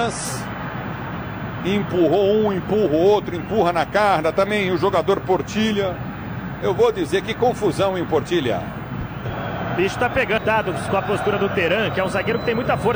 Elias. Empurrou um, empurra o outro, empurra na carne. Também o jogador Portilha. Eu vou dizer que confusão em Portilha. O bicho tá pegando com a postura do Teran, que é um zagueiro que tem muita força.